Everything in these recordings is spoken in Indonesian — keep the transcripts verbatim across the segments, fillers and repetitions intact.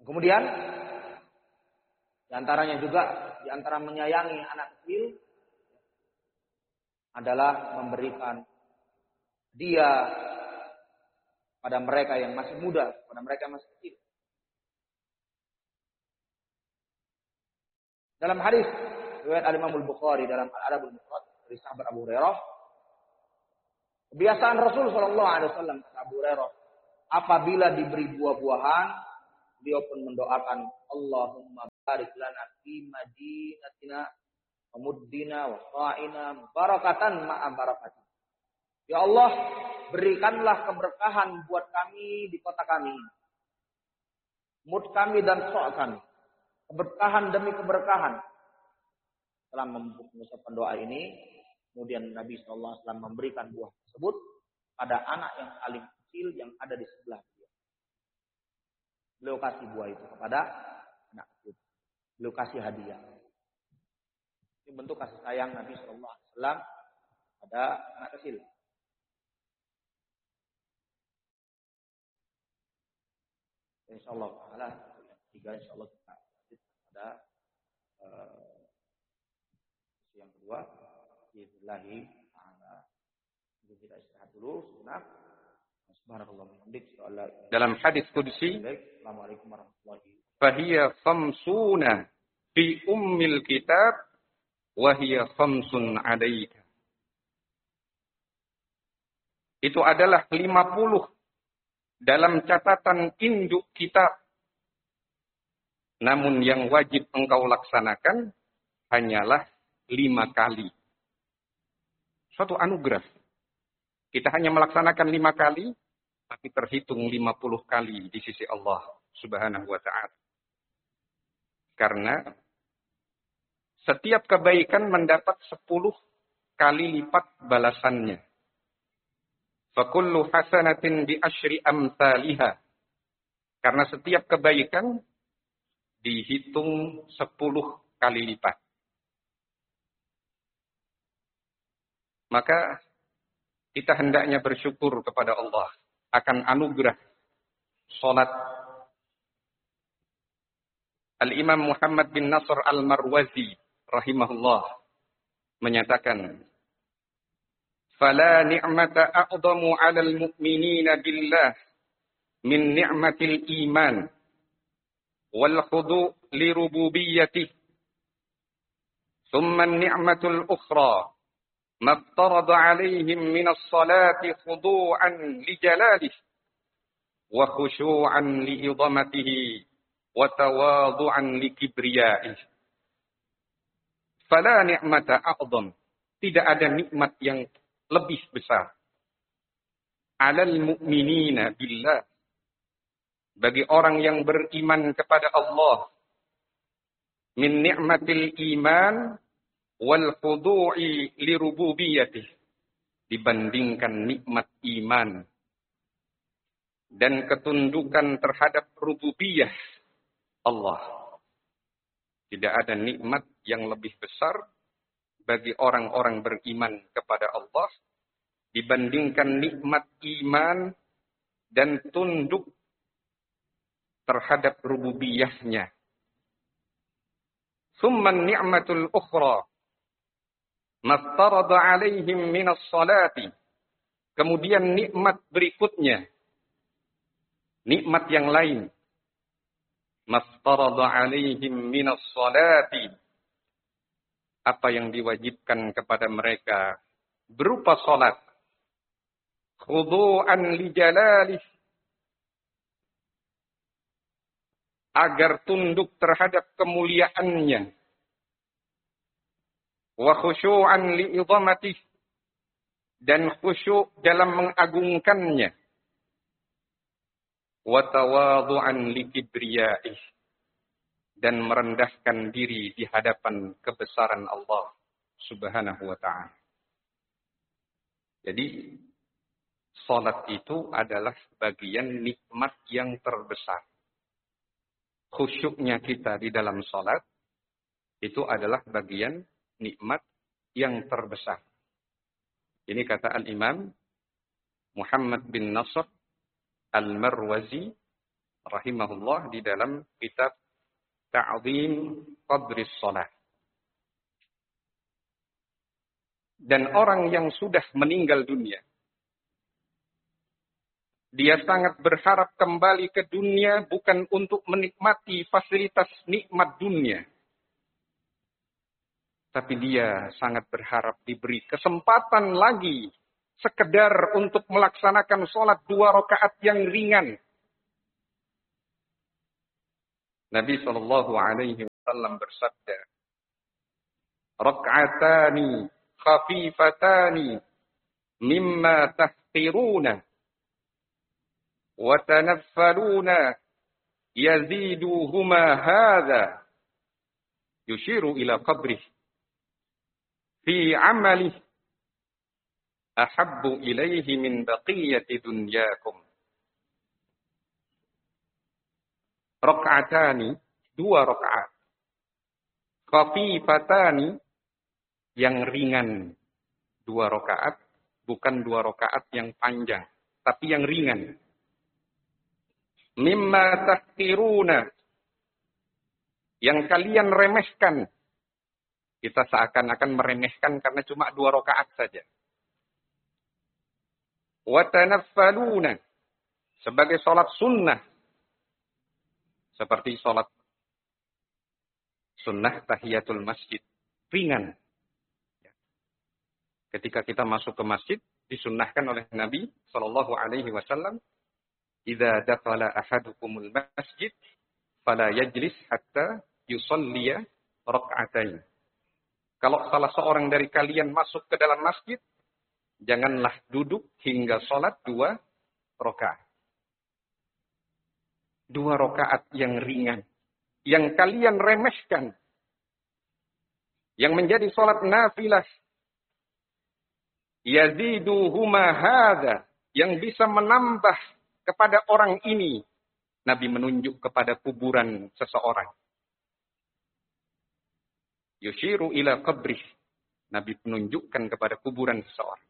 Kemudian di antaranya juga di antara menyayangi anak kecil adalah memberikan dia pada mereka yang masih muda, pada mereka yang masih kecil. Dalam hadis riwayat Al-Imam Al-Bukhari dalam Al-Adab Al-Mufrad dari sahabat Abu Hurairah, kebiasaan Rasul sallallahu alaihi wasallam kata Abu Hurairah, apabila diberi buah-buahan, beliau pun mendoakan, Allahumma barik lana fi madinatina wa muddina wa sa'ina barakatan ma'a barakatin. Ya Allah, berikanlah keberkahan buat kami di kota kami, mud kami dan so' kami. Keberkahan demi keberkahan. Setelah mengucapkan doa ini, kemudian Nabi shallallahu alaihi wasallam memberikan buah tersebut pada anak yang paling kecil yang ada di sebelah dia. Beliau kasih buah itu kepada anak kecil. Beliau kasih hadiah. Ini bentuk kasih sayang Nabi shallallahu alaihi wasallam pada anak kecil. Insyaallah taala tiga insyaallah kita lanjut pada uh, yang kedua. Bismillahi taala. Kita istirahat dulu sebentar. Subhanallah bihamdik. Dalam hadis qudsi, Assalamualaikum warahmatullahi wabarakatuh. Fahiya khamsuna fi ummil kitab wa hiya khamsun alaika. Itu adalah lima puluh dalam catatan induk kitab. Namun yang wajib engkau laksanakan hanyalah lima kali. Suatu anugerah. Kita hanya melaksanakan lima kali, tapi terhitung lima puluh kali di sisi Allah Subhanahu wa ta'ala. Karena setiap kebaikan mendapat sepuluh kali lipat balasannya. Fakullu hasanatin bi asyri amsalihah. Karena setiap kebaikan dihitung sepuluh kali lipat. Maka kita hendaknya bersyukur kepada Allah akan anugerah salat. Al-Imam Muhammad bin Nasr Al-Marwazi rahimahullah menyatakan, "Fala ni'mata a'zamu 'alal mu'minina billah min ni'matil iman wal khudu' li rububiyyatihi. Thumma an-ni'matul ukhra ma iftarada 'alaihim min as-salati khudu'an li jalalihi wa khushu'an li 'idhamatihi wa tawadhu'an li kibriya'ihi. Fala ni'mata a'zam." Tidak ada nikmat yang lebih besar. Alal mu'minina billah. Bagi orang yang beriman kepada Allah. Min ni'matil iman wal khudu'i li rububiyyatih. Dibandingkan nikmat iman dan ketundukan terhadap rububiyah Allah. Tidak ada nikmat yang lebih besar bagi orang-orang beriman kepada Allah dibandingkan nikmat iman dan tunduk terhadap rububiyahnya. Tsumma ni'matul ukhra maftarada 'alaihim minas salati. Kemudian nikmat berikutnya, nikmat yang lain, maftarada 'alaihim minas salati. Apa yang diwajibkan kepada mereka berupa salat. Khudu'an li jalalih. Agar tunduk terhadap kemuliaannya. Wa khusyu'an li idhamatih. Dan khusyuk dalam mengagungkannya. Wa tawadhu'an li kibriyaih. Dan merendahkan diri di hadapan kebesaran Allah Subhanahu wa ta'ala. Jadi, salat itu adalah bagian nikmat yang terbesar. Khusyuknya kita di dalam salat, itu adalah bagian nikmat yang terbesar. Ini kata Al-Imam Muhammad bin Nasr Al-Marwazi rahimahullah di dalam kitab Ta'zim Qadris Shalah. Dan orang yang sudah meninggal dunia, dia sangat berharap kembali ke dunia bukan untuk menikmati fasilitas nikmat dunia. Tapi dia sangat berharap diberi kesempatan lagi sekedar untuk melaksanakan sholat dua rakaat yang ringan. Nabi shallallahu alaihi wasallam bersabda, "Rak'atani khafifatani mimma tahqiruna wa tanaffaluna yaziduhuma hadha." Yushiru ila qabrih fi amalih ahabbu ilaihi min baqiyati dunyakum. Rak'atani, dua rakaat. Khafifatani, yang ringan. Dua rakaat, bukan dua rakaat yang panjang, tapi yang ringan. Mimma tahqiruna, yang kalian remehkan. Kita seakan-akan meremehkan karena cuma dua rakaat saja. Wa tanaffaluna, sebagai sholat sunnah. Seperti sholat sunnah tahiyatul masjid. Ringan. Ketika kita masuk ke masjid, disunnahkan oleh Nabi shallallahu alaihi wasallam, "Idza dakhala ahadukumul masjid, fala yajlis hatta yusalliya rak'atain." Kalau salah seorang dari kalian masuk ke dalam masjid, janganlah duduk hingga sholat dua rakaat. Dua rakaat yang ringan, yang kalian remehkan, yang menjadi sholat nafilah, yaziduhuma hadza, yang bisa menambah kepada orang ini. Nabi menunjuk kepada kuburan seseorang. Yushiru ila qabrih, Nabi menunjukkan kepada kuburan seseorang.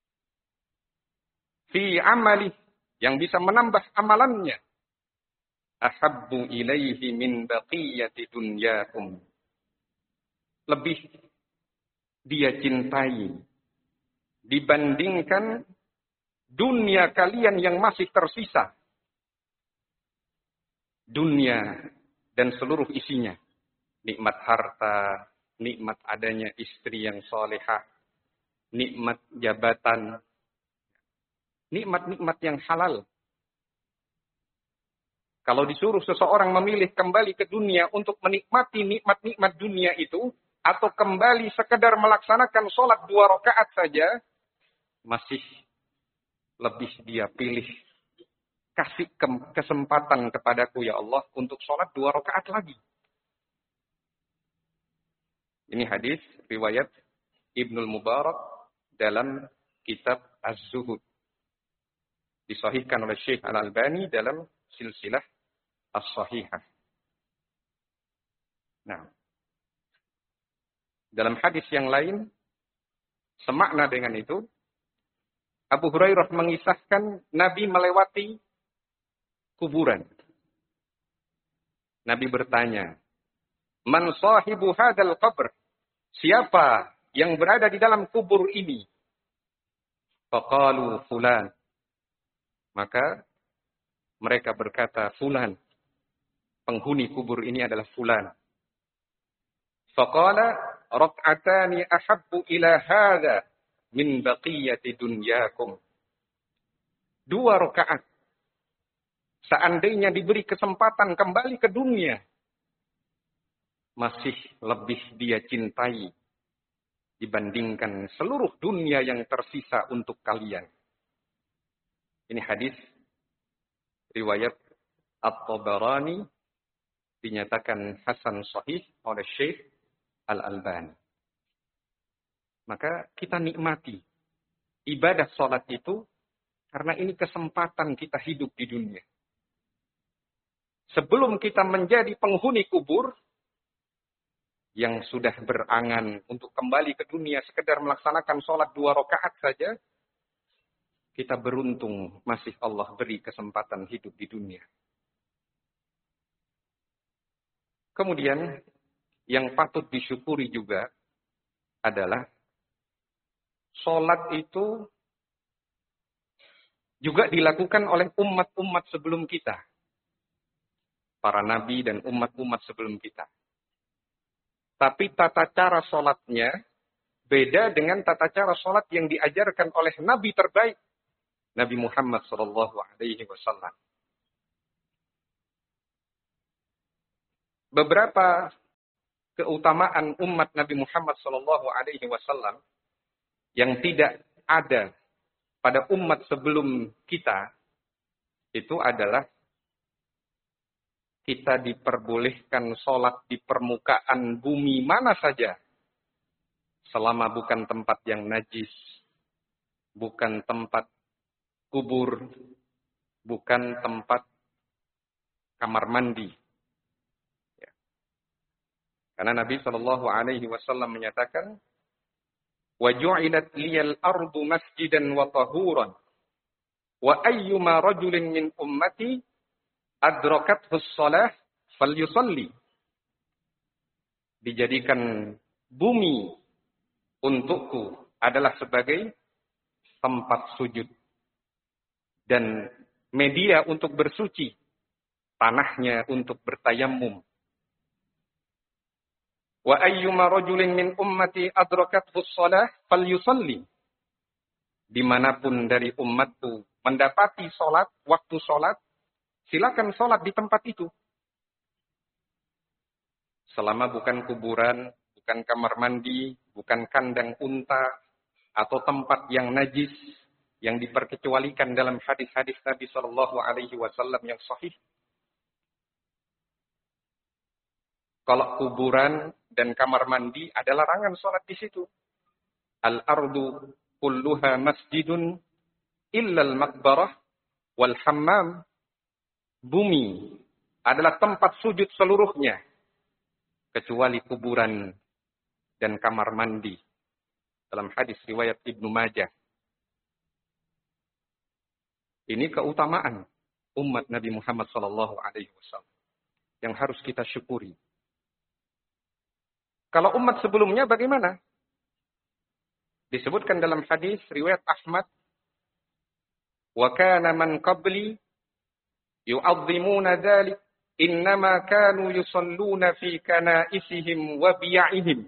Fi amalih, yang bisa menambah amalannya. Ahabbu ilaihi min baqiyati dunyakum. Lebih dia cintai dibandingkan dunia kalian yang masih tersisa. Dunia dan seluruh isinya. Nikmat harta, nikmat adanya istri yang salehah, nikmat jabatan, nikmat-nikmat yang halal. Kalau disuruh seseorang memilih kembali ke dunia untuk menikmati nikmat-nikmat dunia itu, atau kembali sekedar melaksanakan sholat dua rakaat saja, masih lebih dia pilih. Kasih kesempatan kepadaku ya Allah untuk sholat dua rakaat lagi. Ini hadis riwayat Ibnul Mubarak dalam kitab Az-Zuhud. Disahihkan oleh Syekh Al-Albani dalam silsilah As-Sahihah. Nah, dalam hadis yang lain, semakna dengan itu, Abu Hurairah mengisahkan Nabi melewati kuburan. Nabi bertanya, "Man sahibu hadal qabr?" Siapa yang berada di dalam kubur ini? Faqalu fulan. Maka mereka berkata, fulan. Penghuni kubur ini adalah fulan. Faqala rak'atani ahabbu ila hadha min baqiyati dunyakum. Dua rakaat. Seandainya diberi kesempatan kembali ke dunia, masih lebih dia cintai dibandingkan seluruh dunia yang tersisa untuk kalian. Ini hadis riwayat At-Tabarani, dinyatakan hasan sahih oleh Syekh Al-Albani. Maka kita nikmati ibadah sholat itu karena ini kesempatan kita hidup di dunia. Sebelum kita menjadi penghuni kubur yang sudah berangan untuk kembali ke dunia sekedar melaksanakan sholat dua rakaat saja, kita beruntung masih Allah beri kesempatan hidup di dunia. Kemudian yang patut disyukuri juga adalah sholat itu juga dilakukan oleh umat-umat sebelum kita. Para nabi dan umat-umat sebelum kita. Tapi tata cara sholatnya beda dengan tata cara sholat yang diajarkan oleh nabi terbaik. Nabi Muhammad shallallahu alaihi wasallam. Beberapa keutamaan umat Nabi Muhammad shallallahu alaihi wasallam yang tidak ada pada umat sebelum kita, itu adalah kita diperbolehkan sholat di permukaan bumi mana saja, selama bukan tempat yang najis, bukan tempat kubur, bukan tempat kamar mandi. Ya. Karena Nabi shallallahu alaihi wasallam menyatakan, وَجُعِلَتْ لِيَ الْأَرْضُ مَسْجِدًا وَطَهُورًا وَأَيُّمَا رَجُلٍ مِّنْ أُمَّتِي أَدْرَكَتْهُ الصَّلَاةُ فَلْيُصَلِّ. Dijadikan bumi untukku adalah sebagai tempat sujud dan media untuk bersuci, tanahnya untuk bertayamum. Wa ayyuma rajulin min ummati adrakathu shalah falyusalli. Dimanapun dari umatku mendapati sholat, waktu sholat, silakan sholat di tempat itu. Selama bukan kuburan, bukan kamar mandi, bukan kandang unta, atau tempat yang najis, yang diperkecualikan dalam hadis-hadis Nabi Shallallahu Alaihi Wasallam yang sahih. Kalau kuburan dan kamar mandi ada larangan sholat di situ. Al-ardu kulluha masjidun illal maqbarah wal hammam. Bumi adalah tempat sujud seluruhnya, kecuali kuburan dan kamar mandi. Dalam hadis riwayat Ibnu Majah. Ini keutamaan umat Nabi Muhammad sallallahu alaihi wasallam yang harus kita syukuri. Kalau umat sebelumnya bagaimana? Disebutkan dalam hadis riwayat Ahmad, wa kana man qabli yu'azzimuna dzalik innama kanu yusalluna fi kana'isihim wa biya'ihim.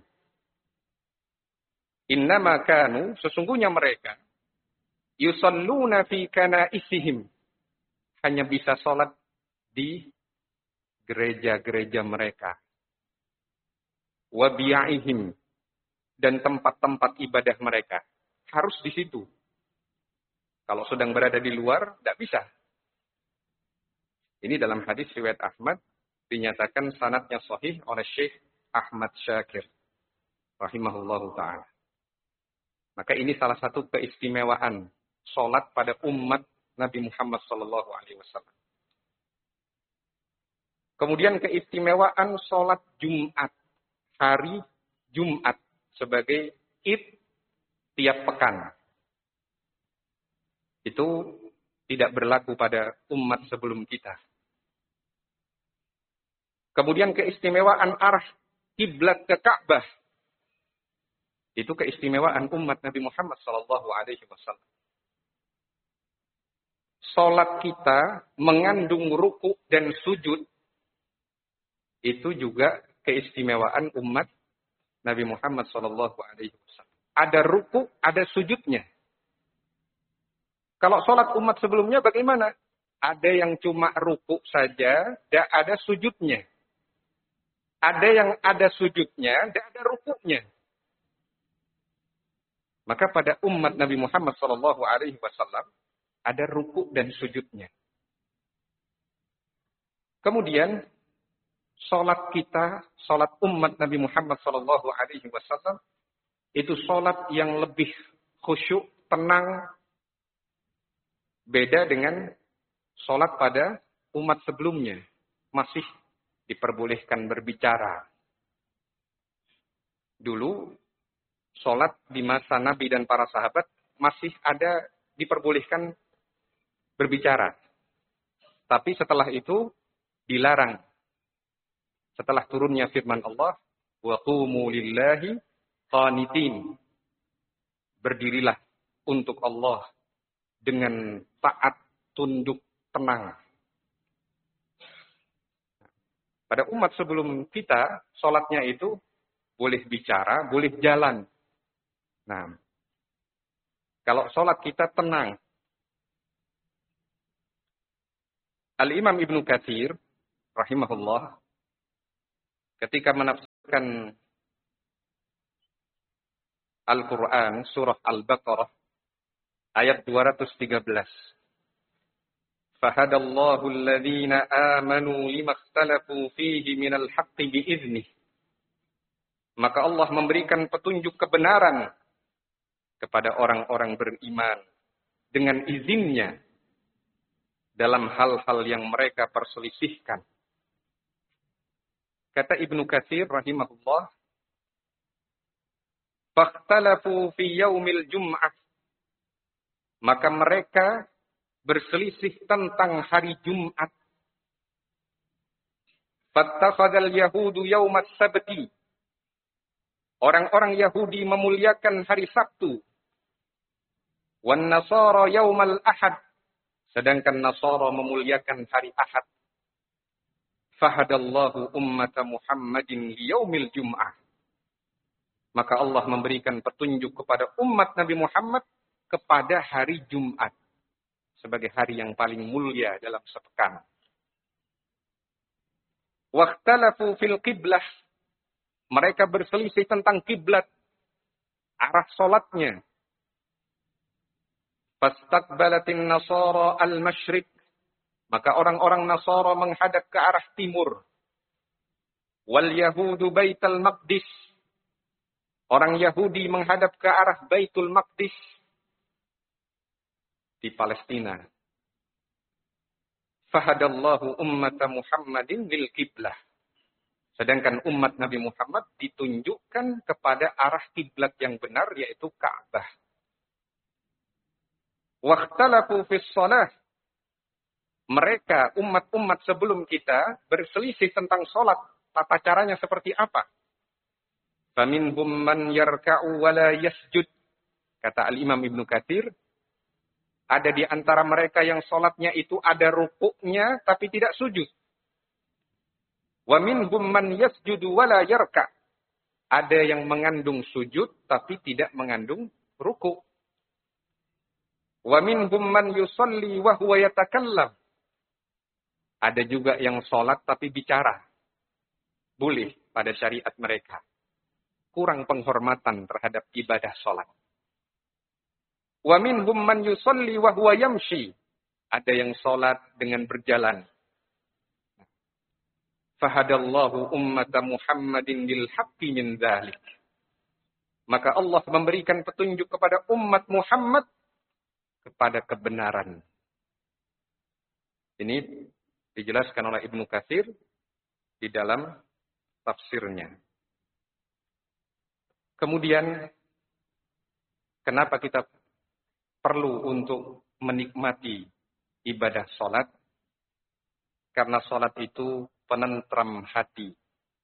Innama kanu, sesungguhnya mereka, yusalluna fi kana'isihim, hanya bisa sholat di gereja-gereja mereka. Wa biya'ihim, dan tempat-tempat ibadah mereka. Harus di situ. Kalau sedang berada di luar, tidak bisa. Ini dalam hadis riwayat Ahmad, dinyatakan sanadnya sahih oleh Syekh Ahmad Syakir, rahimahullahu ta'ala. Maka ini salah satu keistimewaan sholat pada umat Nabi Muhammad sallallahu alaihi wasallam. Kemudian keistimewaan sholat Jumat, hari Jumat sebagai Id tiap pekan. Itu tidak berlaku pada umat sebelum kita. Kemudian keistimewaan arah kiblat ke Ka'bah. Itu keistimewaan umat Nabi Muhammad sallallahu alaihi wasallam. Salat kita mengandung ruku dan sujud. Itu juga keistimewaan umat Nabi Muhammad sallallahu alaihi wasallam. Ada ruku, ada sujudnya. Kalau sholat umat sebelumnya bagaimana? Ada yang cuma ruku saja, tidak ada sujudnya. Ada yang ada sujudnya, tidak ada rukunya. Maka pada umat Nabi Muhammad sallallahu alaihi wasallam ada ruku dan sujudnya. Kemudian sholat kita, sholat umat Nabi Muhammad sallallahu alaihi wasallam itu sholat yang lebih khusyuk, tenang, beda dengan sholat pada umat sebelumnya. Masih diperbolehkan berbicara. Dulu, sholat di masa Nabi dan para sahabat masih ada diperbolehkan berbicara. Tapi setelah itu dilarang. Setelah turunnya firman Allah, wa qumu lillahi qanitin. Berdirilah untuk Allah dengan taat, tunduk, tenang. Pada umat sebelum kita, sholatnya itu boleh bicara, boleh jalan. Nah, kalau sholat kita tenang. Al-Imam Ibnu Katsir, rahimahullah, ketika menafsirkan Al-Quran, surah Al-Baqarah, ayat dua ratus tiga belas. فَهَدَى اللَّهُ الَّذِينَ آمَنُوا لِمَا اخْتَلَفُوا فِيهِ مِنَ الْحَقِّ بِإِذْنِهِ. Maka Allah memberikan petunjuk kebenaran kepada orang-orang beriman dengan izinnya dalam hal-hal yang mereka perselisihkan. Kata Ibnu Katsir rahimahullah, فَاخْتَلَفُوا فِي يَوْمِ الْجُمْعَةِ. Maka mereka berselisih tentang hari Jumat. Fattakhadhal yahudu yaumas sabti. Orang-orang Yahudi memuliakan hari Sabtu. Wan nasara yaumal ahad. Sedangkan Nasara memuliakan hari Ahad. Fahadallahu ummata Muhammadin liyaumil jum'ah. Maka Allah memberikan petunjuk kepada umat Nabi Muhammad kepada hari Jumat. Sebagai hari yang paling mulia dalam sepekan. Wakhtalafu fil qiblah. Mereka berselisih tentang kiblat. Arah solatnya. Fastaqbalatin nasara al-masyriq. Maka orang-orang Nasara menghadap ke arah timur. Wal yahudu baitul maqdis. Orang Yahudi menghadap ke arah Baitul Maqdis. Di Palestina. Fahadallahu ummata Muhammadin lil qiblah. Sedangkan umat Nabi Muhammad ditunjukkan kepada arah kiblat yang benar, yaitu Ka'bah. Wakhtalafu fis shalah. Mereka, umat-umat sebelum kita, berselisih tentang sholat. Tata caranya seperti apa? Faminhum man yarka'u wa la yasjud. Kata Al-Imam Ibnu Katsir, ada di antara mereka yang sholatnya itu ada rukuknya tapi tidak sujud. Wa minhum man yasjudu wa la yarka'. Ada yang mengandung sujud tapi tidak mengandung rukuk. Wa minhum man yusalli wa huwa yatakallam. Ada juga yang sholat tapi bicara. Boleh pada syariat mereka. Kurang penghormatan terhadap ibadah sholat. Wa minhum man yusalli wa huwa yamshi. Ada yang salat dengan berjalan. Fahadallahu ummata Muhammadin lil haqqi min dzalik. Maka Allah memberikan petunjuk kepada umat Muhammad kepada kebenaran. Ini dijelaskan oleh Ibnu Katsir di dalam tafsirnya. Kemudian kenapa kita perlu untuk menikmati ibadah sholat? Karena sholat itu penentram hati.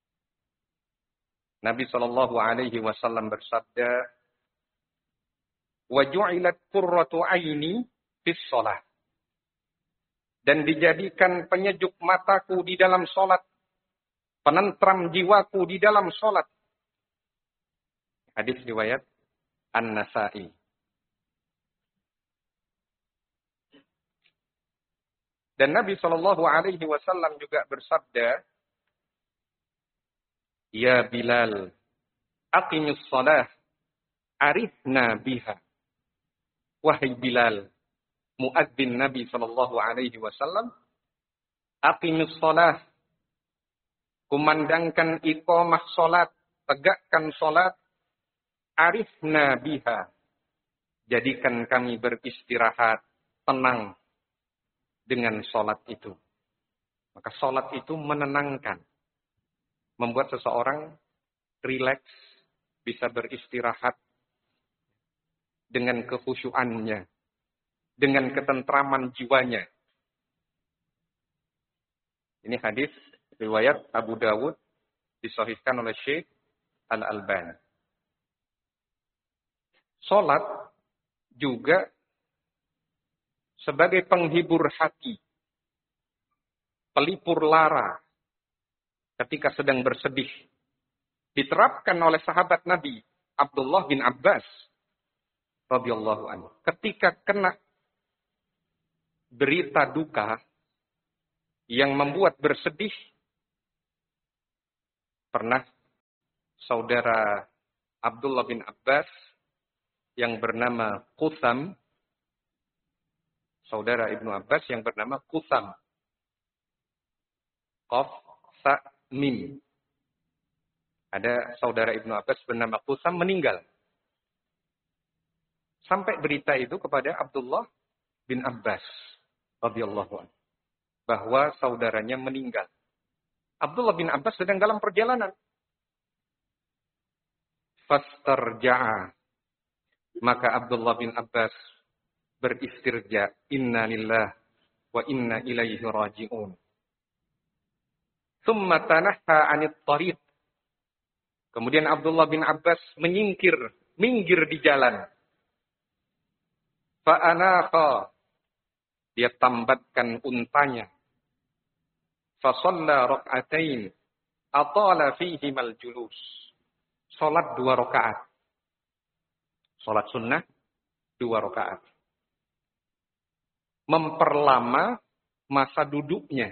Nabi shallallahu alaihi wasallam bersabda, "Wa ju'ilat qurratu aini fis sholat." Dan dijadikan penyejuk mataku di dalam sholat, penentram jiwaku di dalam sholat. Hadis riwayat An-Nasa'i. Dan Nabi shallallahu alaihi wasallam juga bersabda, "Ya Bilal, aqimus shalah, arifna biha." Wahai Bilal, muadzin Nabi shallallahu alaihi wasallam, aqimus shalah, kumandangkan iqamah salat, tegakkan salat, arifna biha, jadikan kami beristirahat, tenang dengan sholat itu. Maka sholat itu menenangkan. Membuat seseorang rileks, bisa beristirahat dengan kekhusyuannya, dengan ketentraman jiwanya. Ini hadis riwayat Abu Dawud, disahihkan oleh Syekh Al-Albani. Salat juga sebagai penghibur hati, pelipur lara ketika sedang bersedih. Diterapkan oleh sahabat Nabi Abdullah bin Abbas radhiyallahu anhu. Ketika kena berita duka yang membuat bersedih, pernah saudara Abdullah bin Abbas yang bernama Qutham, saudara Ibnu Abbas yang bernama Qutham, Qaf, Sa, Mim. Ada saudara Ibnu Abbas bernama Qutham meninggal. Sampai berita itu kepada Abdullah bin Abbas radhiyallahu anhu bahwa saudaranya meninggal. Abdullah bin Abbas sedang dalam perjalanan. Fastarja'a. Maka Abdullah bin Abbas beristirja, inna lillah wa inna ilaihi raji'un. Thumma tanahha 'anit tariq. Kemudian Abdullah bin Abbas menyingkir, minggir di jalan. Fa'anakha. Dia tambatkan untanya. Fasalla rak'atain. Atala fihimal julus. Salat dua rakaat. Salat sunnah dua rakaat. Memperlama masa duduknya.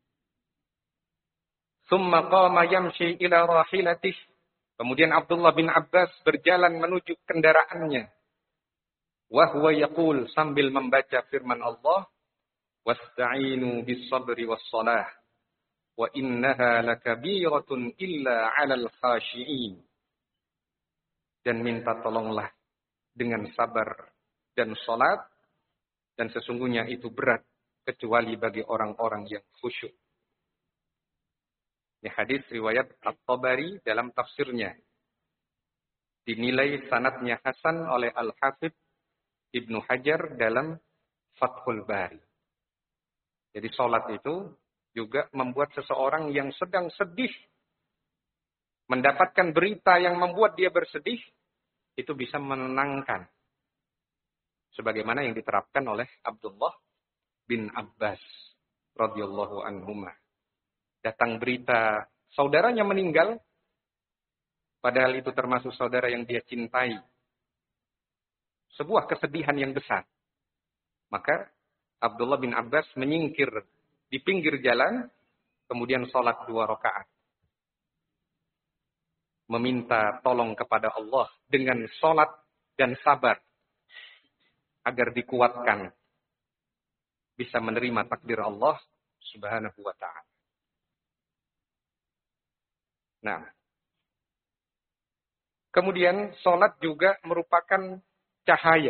Tsumma qama yamshi ila rahilatih. Kemudian Abdullah bin Abbas berjalan menuju kendaraannya. Wa huwa yaqul, sambil membaca firman Allah, wasta'inu bis sabri was salah wa innaha lakabiratun illa 'alal khashi'in. Dan minta tolonglah dengan sabar dan salat, dan sesungguhnya itu berat kecuali bagi orang-orang yang khusyuk. Ini hadis riwayat At-Tabari dalam tafsirnya. Dinilai sanadnya hasan oleh Al-Hafidz Ibnu Hajar dalam Fathul Bari. Jadi salat itu juga membuat seseorang yang sedang sedih mendapatkan berita yang membuat dia bersedih, itu bisa menenangkan. Sebagaimana yang diterapkan oleh Abdullah bin Abbas radhiyallahu anhuma. Datang berita saudaranya meninggal, padahal itu termasuk saudara yang dia cintai. Sebuah kesedihan yang besar. Maka Abdullah bin Abbas menyingkir di pinggir jalan, kemudian sholat dua rakaat. Meminta tolong kepada Allah dengan sholat dan sabar, agar dikuatkan, bisa menerima takdir Allah subhanahu wa ta'ala. Nah, kemudian sholat juga merupakan cahaya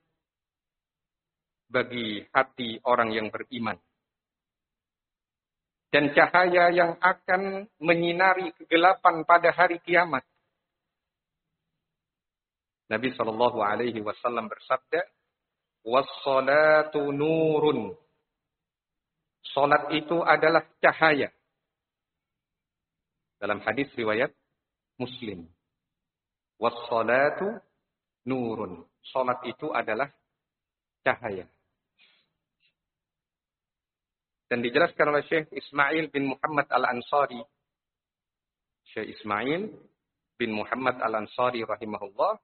bagi hati orang yang beriman. Dan cahaya yang akan menyinari kegelapan pada hari kiamat. Nabi shallallahu alaihi wasallam bersabda, "Was-salatu nurun." Salat itu adalah cahaya. Dalam hadis riwayat Muslim. Was-salatu nurun. Salat itu adalah cahaya. Dan dijelaskan oleh Syekh Ismail bin Muhammad Al-Ansari. Syekh Ismail bin Muhammad Al-Ansari rahimahullah.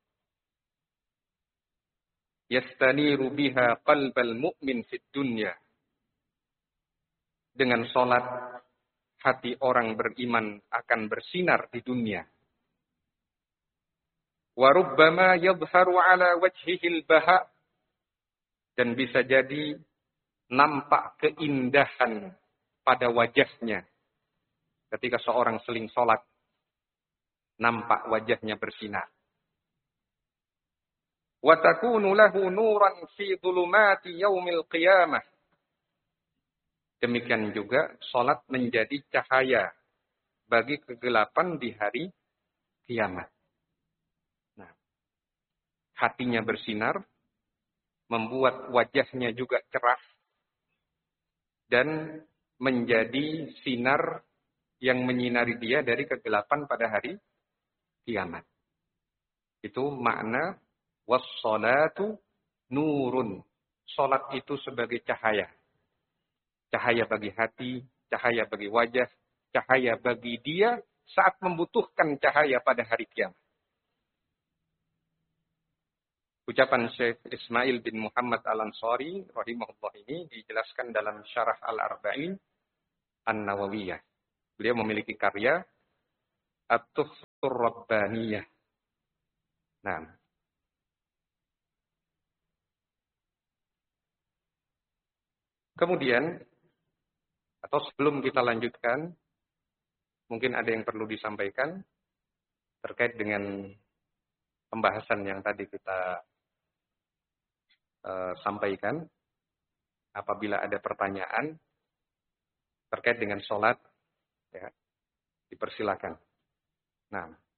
Yastaniru biha qalbal mu'min fid dunya. Dengan salat, hati orang beriman akan bersinar di dunia. Wa rubbama yadhharu ala wajhihil baha. Dan bisa jadi nampak keindahan pada wajahnya. Ketika seorang seling salat, nampak wajahnya bersinar. Wa takunu lahu nuran fi dhulumati yaumil qiyamah. Demikian juga salat menjadi cahaya bagi kegelapan di hari kiamat. Nah, hatinya bersinar, membuat wajahnya juga cerah, dan menjadi sinar yang menyinari dia dari kegelapan pada hari kiamat. Itu makna was-salatu nurun. Salat itu sebagai cahaya. Cahaya bagi hati, cahaya bagi wajah, cahaya bagi dia saat membutuhkan cahaya pada hari kiamat. Ucapan Syekh Ismail bin Muhammad Al-Ansari rahimahullah ini dijelaskan dalam Syarah Al-Arba'in An-Nawawiyah. Beliau memiliki karya At-Tuhfatur Rabbaniyah. Nah, kemudian, atau sebelum kita lanjutkan, mungkin ada yang perlu disampaikan terkait dengan pembahasan yang tadi kita uh, sampaikan. Apabila ada pertanyaan terkait dengan sholat, ya, dipersilakan. Nah.